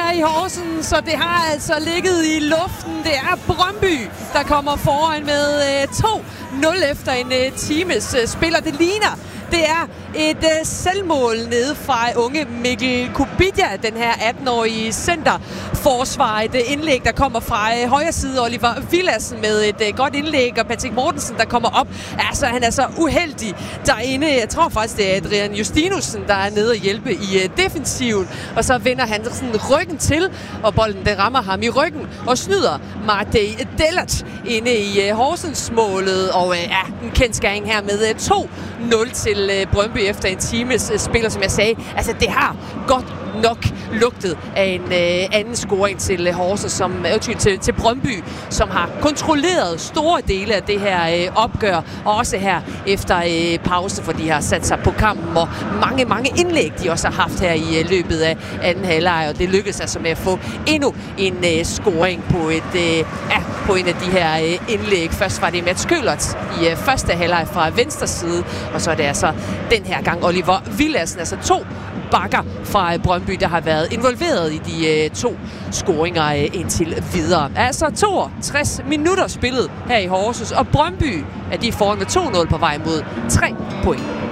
her i Horsens, så det har altså ligget i luften. Det er Brøndby, der kommer foran med 2-0 efter en times spil, og det ligner, det er et selvmål nede fra unge Mikkel Kubitja, den her 18-årige centerforsvar. Et indlæg, der kommer fra højre side. Oliver Villassen med et godt indlæg, og Patrick Mortensen, der kommer op. Altså, han er så uheldig derinde. Jeg tror faktisk, det er Adrian Justinussen, der er nede og hjælpe i defensiven. Og så vender han sådan ryggen til, og bolden den rammer ham i ryggen og snyder Martey Dellert inde i Horsens-målet. Og en kendskæring her med 2-0 til Brøndby efter en times spil, og som jeg sagde, altså det har godt nok lugtet af en anden scoring til Horsens, til Brøndby, som har kontrolleret store dele af det her opgør, og også her efter pause, for de har sat sig på kampen, og mange indlæg, de også har haft her i løbet af anden halvleg, og det lykkedes altså med at få endnu en scoring på en af de her indlæg. Først var det Mats Køhlert i første halvleg fra venstre side, og så er det altså den her gang Oliver Villassen, altså 2 bakker fra Brøndby, der har været involveret i de 2 scoringer indtil videre. Altså 62 minutter spillet her i Horsens, og Brøndby er de foran med 2-0 på vej mod 3 point.